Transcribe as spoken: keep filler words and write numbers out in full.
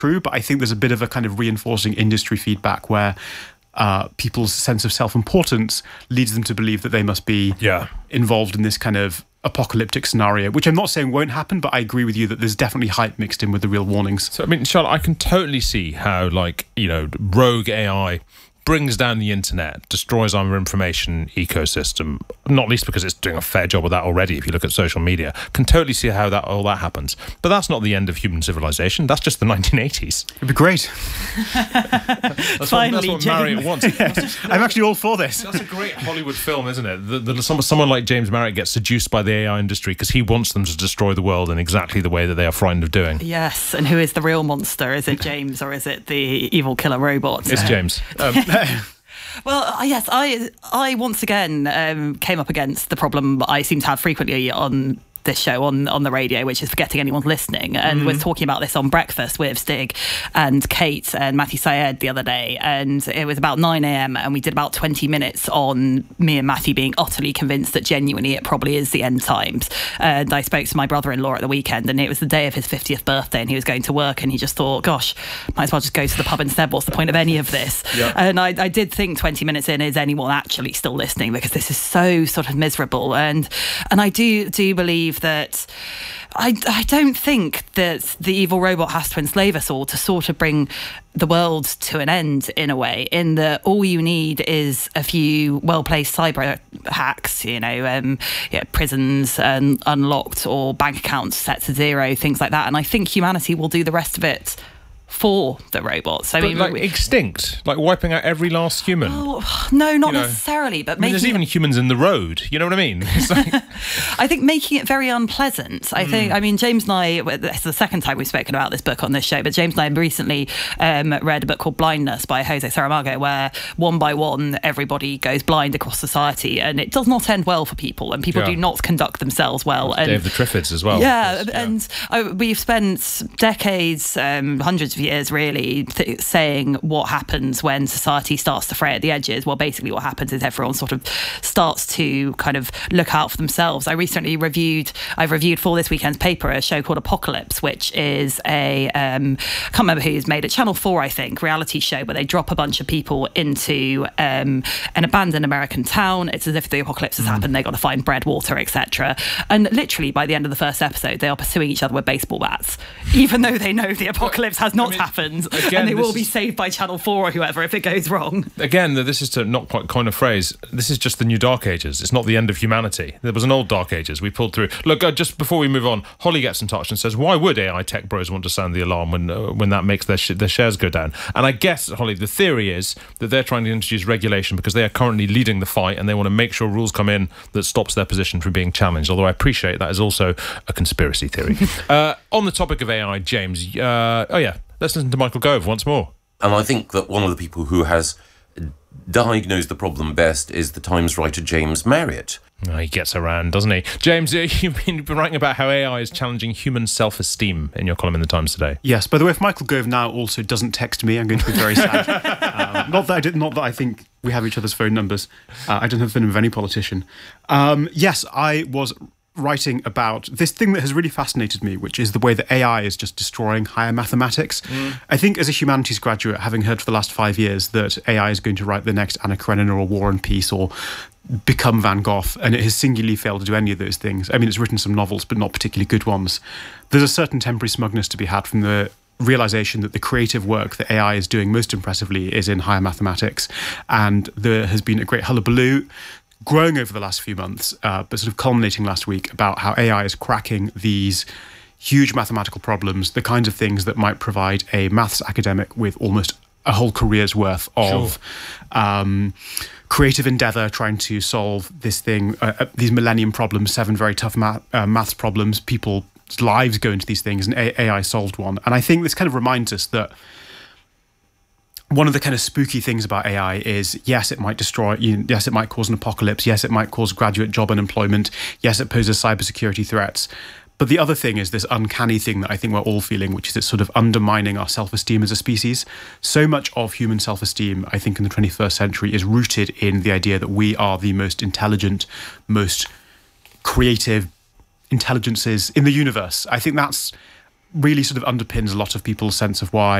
true, but I think there's a bit of a kind of reinforcing industry feedback where uh, people's sense of self-importance leads them to believe that they must be yeah. involved in this kind of apocalyptic scenario, which I'm not saying won't happen, but I agree with you that there's definitely hype mixed in with the real warnings. So, I mean, Charlotte, I can totally see how, like, you know, rogue A I brings down the internet, destroys our information ecosystem, not least because it's doing a fair job of that already if you look at social media. Can totally see how that all that happens. But that's not the end of human civilization. That's just the nineteen eighties. It'd be great. that's Finally, what, that's what Marriott wants. Just, I'm actually all for this. That's a great Hollywood film, isn't it? The, the, some, someone like James Marriott gets seduced by the A I industry because he wants them to destroy the world in exactly the way that they are frightened of doing. Yes, and who is the real monster? Is it James or is it the evil killer robot? It's James. Um, Well, yes, I I once again um, came up against the problem I seem to have frequently on this show on, on the radio, which is forgetting anyone's listening, and mm. was talking about this on Breakfast with Stig and Kate and Matthew Syed the other day, and it was about nine a.m. and we did about twenty minutes on me and Matthew being utterly convinced that genuinely it probably is the end times. And I spoke to my brother-in-law at the weekend, and it was the day of his fiftieth birthday, and he was going to work, and he just thought, gosh, might as well just go to the pub instead. What's the point of any of this? Yeah. And I, I did think twenty minutes in, is anyone actually still listening? Because this is so sort of miserable. And and I do do believe that I, I don't think that the evil robot has to enslave us all to sort of bring the world to an end, in a way, in that all you need is a few well-placed cyber hacks, you know, um, yeah, prisons um, unlocked or bank accounts set to zero, things like that. And I think humanity will do the rest of it for the robots. I but mean, like we, extinct, like wiping out every last human. Oh, no, not you know, necessarily, but I mean, making there's even it, humans in the road. You know what I mean? It's like, I think making it very unpleasant. I mm. think, I mean, James and I, this is the second time we've spoken about this book on this show, but James and I recently um, read a book called Blindness by Jose Saramago, where one by one, everybody goes blind across society, and it does not end well for people, and people yeah. do not conduct themselves well. And Day of the Triffids as well. Yeah, yeah. and I, we've spent decades, um, hundreds of years really, th- saying what happens when society starts to fray at the edges. Well, basically what happens is everyone sort of starts to kind of look out for themselves. I recently reviewed, I've reviewed for this weekend's paper, a show called Apocalypse, which is a, um, I can't remember who's made it, Channel four, I think, reality show where they drop a bunch of people into um, an abandoned American town. It's as if the apocalypse has mm. happened, they've got to find bread, water, et cetera. And literally by the end of the first episode, they are pursuing each other with baseball bats, even though they know the apocalypse has not I mean, happened. Again, and they will be saved by Channel four or whoever if it goes wrong. Again, this is to not quite coin a phrase, this is just the new Dark Ages. It's not the end of humanity. There was an old Dark Ages. We pulled through. Look, uh, just before we move on, Holly gets in touch and says, why would A I tech bros want to sound the alarm when uh, when that makes their, sh- their shares go down? And I guess, Holly, the theory is that they're trying to introduce regulation because they are currently leading the fight and they want to make sure rules come in that stops their position from being challenged, although I appreciate that is also a conspiracy theory. uh, on the topic of A I, James, uh, oh yeah, let's listen to Michael Gove once more. And I think that one of the people who has diagnosed the problem best is the Times writer James Marriott. Oh, he gets around, doesn't he? James, you've been writing about how A I is challenging human self-esteem in your column in the Times today. Yes. By the way, if Michael Gove now also doesn't text me, I'm going to be very sad. um, not that I did, not that I think we have each other's phone numbers. Uh, I don't have the phone number of any politician. Um, yes, I was writing about this thing that has really fascinated me, which is the way that A I is just destroying higher mathematics. Mm. I think as a humanities graduate, having heard for the last five years that A I is going to write the next Anna Karenina or War and Peace or become Van Gogh, and it has singularly failed to do any of those things. I mean, it's written some novels, but not particularly good ones. There's a certain temporary smugness to be had from the realization that the creative work that A I is doing most impressively is in higher mathematics. And there has been a great hullabaloo growing over the last few months, uh, but sort of culminating last week, about how A I is cracking these huge mathematical problems, the kinds of things that might provide a maths academic with almost a whole career's worth of sure. um, creative endeavour, trying to solve this thing, uh, these millennium problems, seven very tough math, uh, maths problems. People's lives go into these things, and A I solved one. And I think this kind of reminds us that one of the kind of spooky things about A I is, yes, it might destroy, you know, yes, it might cause an apocalypse, yes, it might cause graduate job unemployment, yes, it poses cybersecurity threats. But the other thing is this uncanny thing that I think we're all feeling, which is it's sort of undermining our self-esteem as a species. So much of human self-esteem, I think, in the twenty-first century is rooted in the idea that we are the most intelligent, most creative intelligences in the universe. I think that's really sort of underpins a lot of people's sense of why